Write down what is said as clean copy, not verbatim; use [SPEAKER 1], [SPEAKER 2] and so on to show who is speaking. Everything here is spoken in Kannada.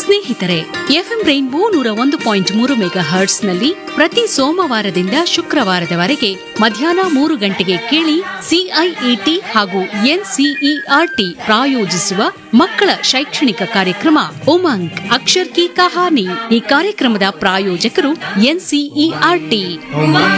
[SPEAKER 1] ಸ್ನೇಹಿತರೆ, ಎಫ್ಎಂ ರೈನ್ಬೋ 101.3 ಮೆಗಾ ಹರ್ಟ್ಸ್ನಲ್ಲಿ ಪ್ರತಿ ಸೋಮವಾರದಿಂದ ಶುಕ್ರವಾರದವರೆಗೆ ಮಧ್ಯಾಹ್ನ 3 ಗಂಟೆಗೆ ಕೇಳಿ ಸಿಐಇಟಿ ಹಾಗೂ ಎನ್ಸಿಇಆರ್ಟಿ ಪ್ರಾಯೋಜಿಸುವ ಮಕ್ಕಳ ಶೈಕ್ಷಣಿಕ ಕಾರ್ಯಕ್ರಮ ಉಮಂಗ್ ಅಕ್ಷರ್ ಕಿ ಕಹಾನಿ. ಈ ಕಾರ್ಯಕ್ರಮದ ಪ್ರಾಯೋಜಕರು ಎನ್ಸಿಇಆರ್ಟಿ.